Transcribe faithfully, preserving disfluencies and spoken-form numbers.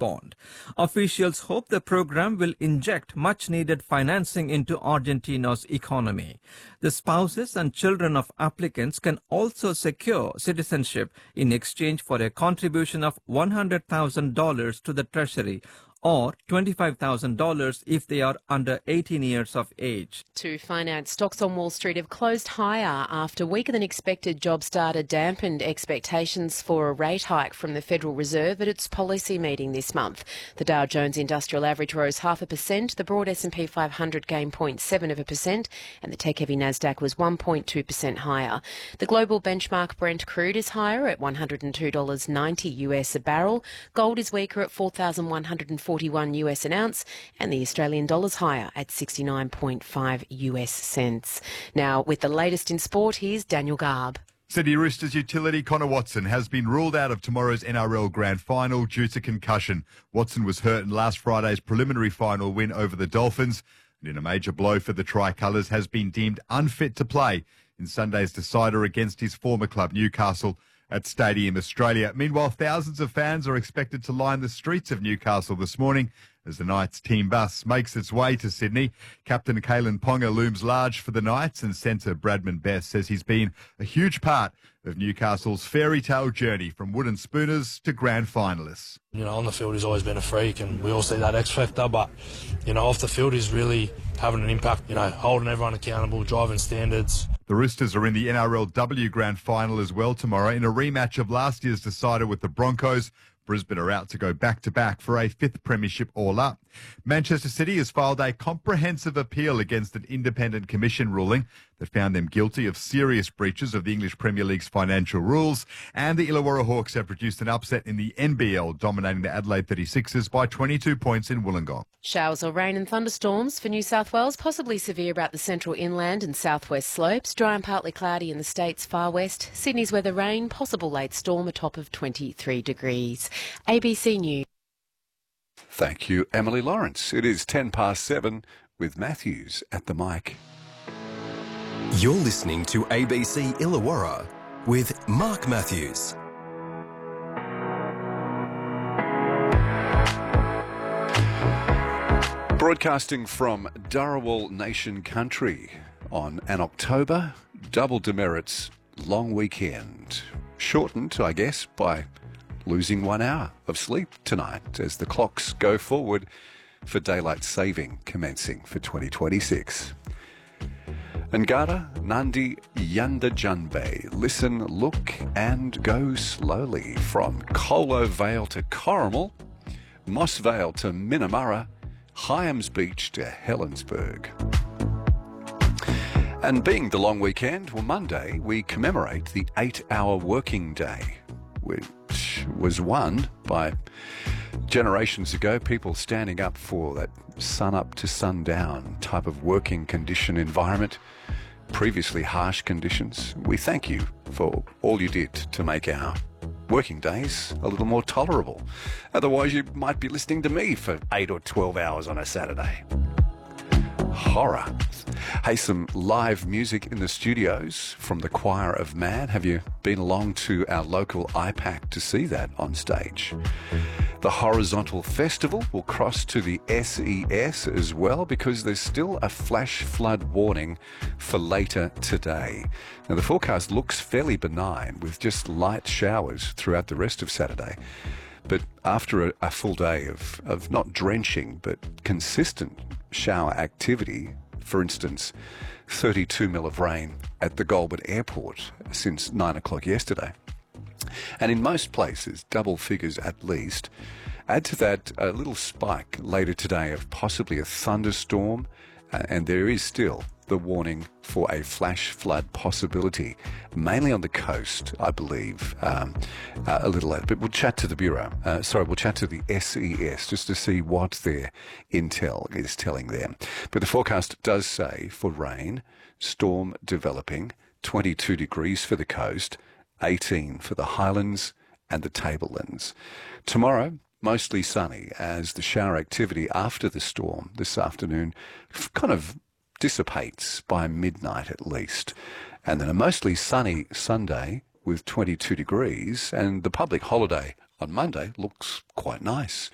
respond. Officials hope the program will inject much-needed financing into Argentina's economy. The spouses and children of applicants can also secure citizenship in exchange for a contribution of one hundred thousand dollars to the Treasury, or twenty-five thousand dollars if they are under eighteen years of age. To finance, stocks on Wall Street have closed higher after weaker-than-expected jobs data dampened expectations for a rate hike from the Federal Reserve at its policy meeting this month. The Dow Jones Industrial Average rose half a percent, the broad S and P five hundred gained zero point seven of a percent, and the tech-heavy Nasdaq was one point two percent higher. The global benchmark Brent crude is higher at one hundred two dollars ninety U S a barrel. Gold is weaker at four thousand one hundred forty-one U S an ounce, and the Australian dollar's higher at sixty-nine point five U S cents. Now, with the latest in sport, here's Daniel Garb. Sydney Roosters utility Connor Watson has been ruled out of tomorrow's N R L Grand Final due to concussion. Watson was hurt in last Friday's preliminary final win over the Dolphins, and in a major blow for the Tricolours has been deemed unfit to play in Sunday's decider against his former club Newcastle at Stadium Australia. Meanwhile, thousands of fans are expected to line the streets of Newcastle this morning as the Knights team bus makes its way to Sydney. Captain Kalen Ponga looms large for the Knights, and centre Bradman Best says he's been a huge part of Newcastle's fairy tale journey from wooden spooners to grand finalists. You know, on the field he's always been a freak, and we all see that X factor, but, you know, off the field he's really having an impact, you know, holding everyone accountable, driving standards. The Roosters are in the N R L W Grand Final as well tomorrow in a rematch of last year's decider with the Broncos. Brisbane are out to go back-to-back for a fifth premiership all-up. Manchester City has filed a comprehensive appeal against an independent commission ruling that found them guilty of serious breaches of the English Premier League's financial rules, and the Illawarra Hawks have produced an upset in the N B L, dominating the Adelaide thirty-sixers by twenty-two points in Wollongong. Showers or rain and thunderstorms for New South Wales, possibly severe about the central inland and southwest slopes, dry and partly cloudy in the state's far west. Sydney's weather rain, possible late storm, a top of twenty-three degrees. A B C News. Thank you, Emily Lawrence. It is ten past seven with Matthews at the mic. You're listening to A B C Illawarra with Mark Matthews. Broadcasting from Dharawal Nation Country on an October double demerits long weekend. Shortened, I guess, by losing one hour of sleep tonight as the clocks go forward for daylight saving commencing for twenty twenty-six. Ngada Nandi Yanda Junbe. Listen, look and go slowly from Colo Vale to Corrimal, Moss Vale to Minamurra, Hyams Beach to Helensburgh. And being the long weekend, well, Monday we commemorate the eight-hour working day, which was won by generations ago, people standing up for that sun-up to sundown type of working condition environment, previously harsh conditions. We thank you for all you did to make our working days a little more tolerable. Otherwise, you might be listening to me for eight or twelve hours on a Saturday. Horror. Hey, some live music in the studios from the Choir of Man. Have you been along to our local I PAC to see that on stage? The Horizontal Festival will cross to the S E S as well, because there's still a flash flood warning for later today. Now, the forecast looks fairly benign with just light showers throughout the rest of Saturday. But after a, a full day of, of not drenching, but consistent shower activity, for instance, thirty-two mil of rain at the Goulburn Airport since nine o'clock yesterday. And in most places, double figures at least. Add to that a little spike later today of possibly a thunderstorm, uh, and there is still the warning for a flash flood possibility, mainly on the coast, I believe, um, uh, a little later. But we'll chat to the Bureau. Uh, sorry, we'll chat to the S E S just to see what their intel is telling them. But the forecast does say for rain, storm developing, twenty-two degrees for the coast, eighteen for the Highlands and the Tablelands. Tomorrow, mostly sunny, as the shower activity after the storm this afternoon kind of dissipates by midnight at least. And then a mostly sunny Sunday with twenty-two degrees, and the public holiday on Monday looks quite nice.